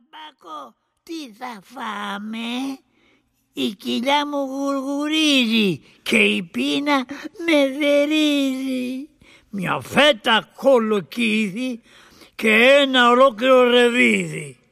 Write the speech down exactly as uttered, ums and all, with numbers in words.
Μπακό, τι θα φάμε? Η κοιλιά μου γουργουρίζει και η πείνα με δερίζει. Μια φέτα κολοκύθι και ένα ολόκληρο ρεβίδι.